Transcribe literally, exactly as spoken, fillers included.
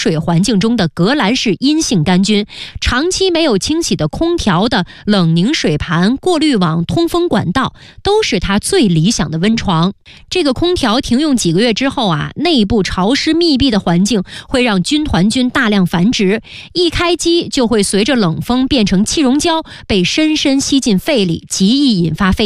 水环境中的革兰氏阴性杆菌，长期没有清洗的空调的冷凝水盘、过滤网、通风管道都是它最理想的温床。这个空调停用几个月之后啊，内部潮湿密闭的环境会让军团菌大量繁殖，一开机就会随着冷风变成气溶胶，被深深吸进肺里，极易引发肺炎。